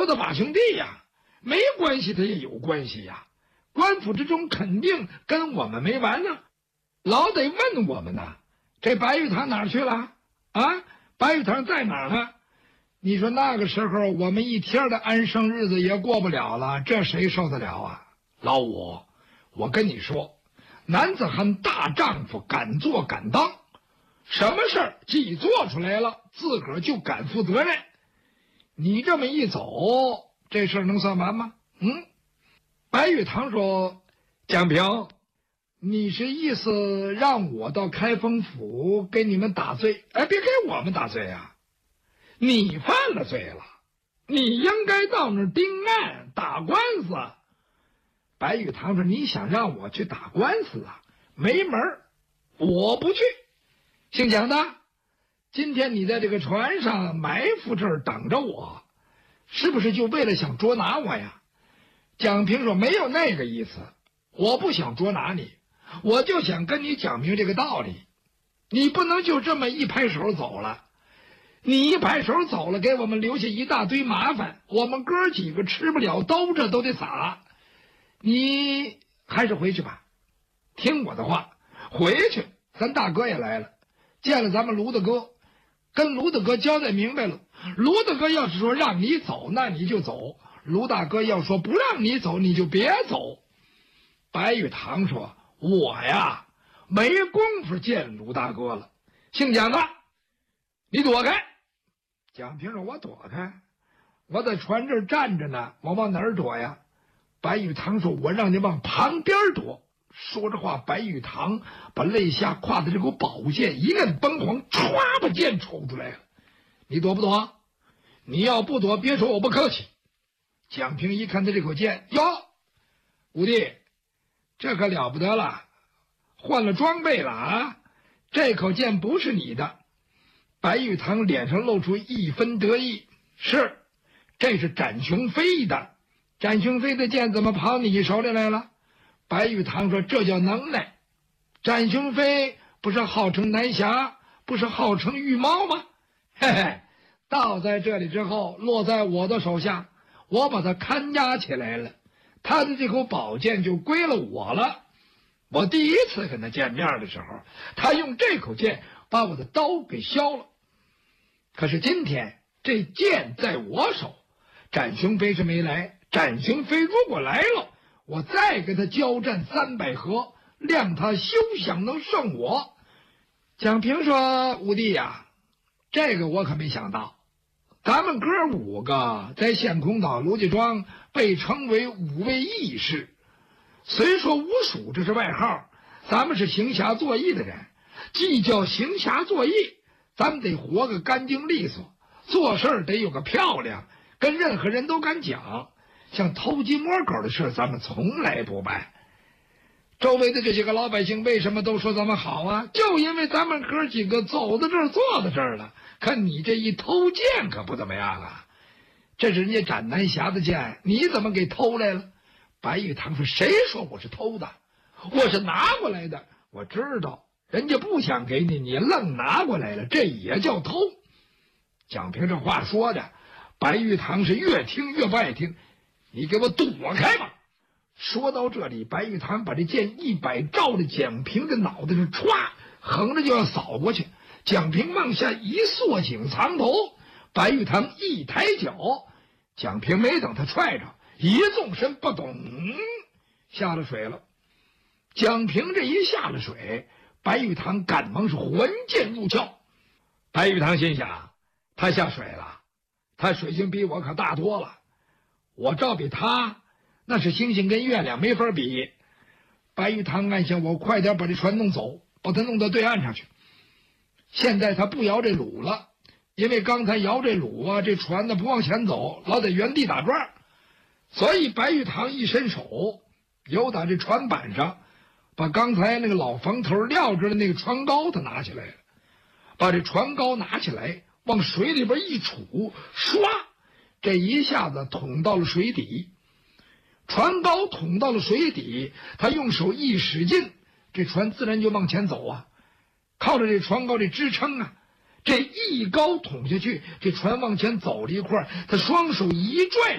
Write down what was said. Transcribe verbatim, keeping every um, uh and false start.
的八兄弟呀，没关系他也有关系呀。官府之中肯定跟我们没完呢，老得问我们呢。这白玉堂哪儿去了啊？白玉堂在哪儿呢？你说那个时候我们一天的安生日子也过不了了，这谁受得了啊？老五，我跟你说，男子汉大丈夫，敢做敢当，什么事儿既做出来了，自个儿就敢负责任。你这么一走，这事儿能算完吗？嗯。白玉堂说：“蒋平，你是意思让我到开封府给你们打罪？哎，别给我们打罪啊！你犯了罪了，你应该到那儿盯案打官司。”白玉堂说：“你想让我去打官司啊？没门儿，我不去。姓蒋的，今天你在这个船上埋伏这儿等着我，是不是就为了想捉拿我呀？”蒋平说：“没有那个意思，我不想捉拿你，我就想跟你讲明这个道理。你不能就这么一拍手走了，你一拍手走了，给我们留下一大堆麻烦，我们哥几个吃不了兜着都得撒。你还是回去吧，听我的话，回去。咱大哥也来了，见了咱们卢大哥，跟卢大哥交代明白了。卢大哥要是说让你走，那你就走。卢大哥要说不让你走，你就别走。”白玉堂说：“我呀，没工夫见卢大哥了。姓蒋的，你躲开。”蒋平说：“我躲开？我在船这儿站着呢，我往哪儿躲呀？”白玉堂说：“我让你往旁边躲。”说着话，白玉堂把肋下挎的这股宝剑一摁崩簧，歘，把剑抽出来了。你躲不躲？你要不躲，别说我不客气。蒋平一看他这口剑，哟，五弟，这可了不得了，换了装备了啊！这口剑不是你的。白玉堂脸上露出一分得意：“是，这是展雄飞的。展雄飞的剑怎么跑你手里来了？”白玉堂说：“这叫能耐。展雄飞不是号称南侠，不是号称御猫吗？嘿嘿，到在这里之后，落在我的手下，我把他看押起来了，他的这口宝剑就归了我了。我第一次跟他见面的时候，他用这口剑把我的刀给削了。可是今天这剑在我手，展雄飞是没来。展雄飞如果来了，我再跟他交战三百合，谅他休想能胜我。”蒋平说：“五弟呀，这个我可没想到。咱们哥五个在县空岛卢家庄被称为五位义士，虽说五鼠这是外号，咱们是行侠作义的人。既叫行侠作义，咱们得活个干净利索，做事得有个漂亮，跟任何人都敢讲。像偷鸡摸狗的事，咱们从来不办。周围的这些个老百姓为什么都说咱们好啊？就因为咱们哥几个走到这儿，坐到这儿了。看你这一偷剑可不怎么样啊，这是人家斩南侠的剑，你怎么给偷来了？”白玉堂说：“谁说我是偷的？我是拿过来的。我知道人家不想给你，你愣拿过来了，这也叫偷。”蒋平这话说的，白玉堂是越听越不爱听。“你给我躲开吧！”说到这里，白玉堂把这剑一摆，照着蒋平的脑袋是歘，横着就要扫过去。蒋平往下一缩颈藏头，白玉堂一抬脚，蒋平没等他踹着，一纵身不懂下了水了。蒋平这一下了水，白玉堂赶忙是还剑入鞘。白玉堂心想，他下水了，他水性比我可大多了，我照比他那是星星跟月亮没法比。白玉堂暗想，我快点把这船弄走，把它弄到对岸上去。现在他不摇这橹了，因为刚才摇这橹啊，这船呢不往前走，老在原地打转。所以白玉堂一伸手，由打这船板上把刚才那个老房头撂着的那个船篙他拿起来了，把这船篙拿起来往水里边一杵，唰，这一下子捅到了水底。船篙捅到了水底，他用手一使劲，这船自然就往前走啊。靠着这船篙这支撑啊，这一篙捅下去，这船往前走了一块，他双手一拽。